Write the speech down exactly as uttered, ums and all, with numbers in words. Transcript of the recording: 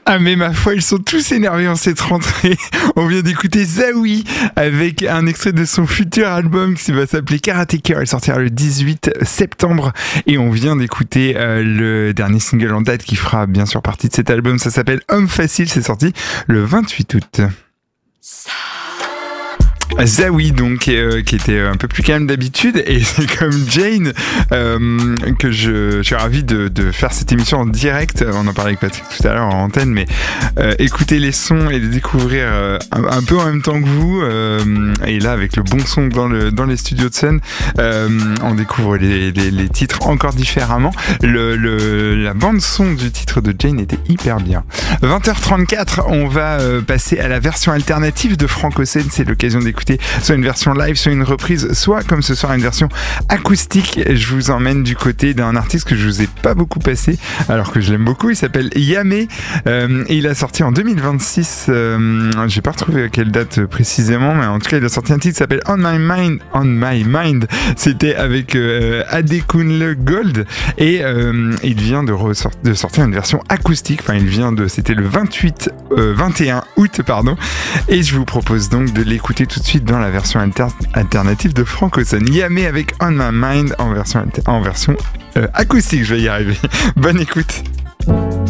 Ah mais ma foi, ils sont tous énervés en cette rentrée. On vient d'écouter Zawi avec un extrait de son futur album qui va s'appeler Karate Kid. Il sortira le dix-huit septembre. Et on vient d'écouter euh, le dernier single en date qui fera bien sûr partie de cet album. Ça s'appelle Homme Facile, c'est sorti le vingt-huit août. Zawi donc euh, qui était un peu plus calme d'habitude, et c'est comme Jane euh, que je, je suis ravi de, de faire cette émission en direct. On en parlait avec Patrick tout à l'heure en antenne, mais euh, écouter les sons et les découvrir euh, un, un peu en même temps que vous, euh, et là avec le bon son dans, le, dans les studios de Sun, euh, on découvre les, les, les titres encore différemment. Le, le, la bande son du titre de Jane était hyper bien. vingt heures trente-quatre, on va euh, passer à la version alternative de Franck Ossen. C'est l'occasion d'écouter soit une version live, soit une reprise, soit comme ce soir une version acoustique. Je vous emmène du côté d'un artiste que je vous ai pas beaucoup passé alors que je l'aime beaucoup. Il s'appelle Yamé, euh, et il a sorti en deux mille vingt-six, euh, j'ai pas retrouvé à quelle date précisément, mais en tout cas il a sorti un titre qui s'appelle On My Mind. On My Mind, c'était avec euh, Adekunle Gold, et euh, il vient de, ressort- de sortir une version acoustique. Enfin il vient de, c'était le vingt-huit, euh, vingt et un août pardon, et je vous propose donc de l'écouter tout de suite dans la version alter- alternative de Franck Ossen. Yamé avec On My Mind en version, alter- en version euh, acoustique, je vais y arriver. Bonne écoute.